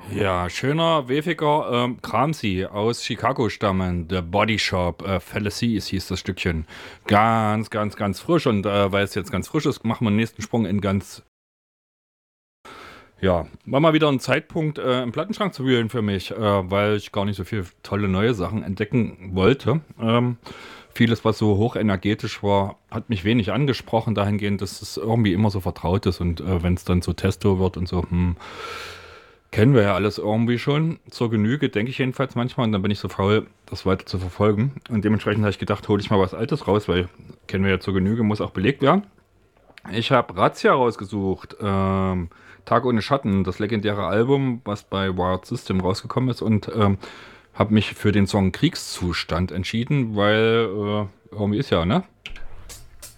Ja, schöner, wefiger Kramsi aus Chicago stammen. The Body Shop, Fallacies hieß das Stückchen. Ganz, ganz, ganz frisch. Und weil es jetzt ganz frisch ist, machen wir den nächsten Sprung in ganz, ja, war mal wieder ein Zeitpunkt, im Plattenschrank zu wühlen für mich, weil ich gar nicht so viele tolle neue Sachen entdecken wollte. Vieles, was so hochenergetisch war, hat mich wenig angesprochen, dahingehend, dass es irgendwie immer so vertraut ist. Und wenn es dann so Testo wird und so, kennen wir ja alles irgendwie schon zur Genüge, denke ich jedenfalls manchmal. Und dann bin ich so faul, das weiter zu verfolgen. Und dementsprechend habe ich gedacht, hole ich mal was Altes raus, weil kennen wir ja zur Genüge, muss auch belegt werden. Ich habe Razzia rausgesucht. Tag ohne Schatten, das legendäre Album, was bei Wired System rausgekommen ist. Und habe mich für den Song Kriegszustand entschieden, weil irgendwie ist ja, ne?